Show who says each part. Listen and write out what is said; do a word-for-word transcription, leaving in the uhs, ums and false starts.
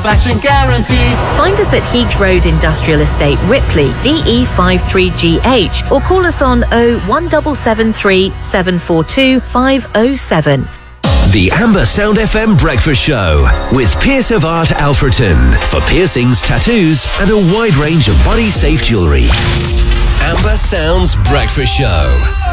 Speaker 1: satisfaction guarantee.
Speaker 2: Find us at Heath Road Industrial Estate, Ripley, D E five three G H, or call us on oh one seven seven three, seven four two, five oh seven.
Speaker 3: The Amber Sound F M Breakfast Show with Pierce of Art Alfreton for piercings, tattoos and a wide range of body safe jewellery. Amber Sound's Breakfast Show.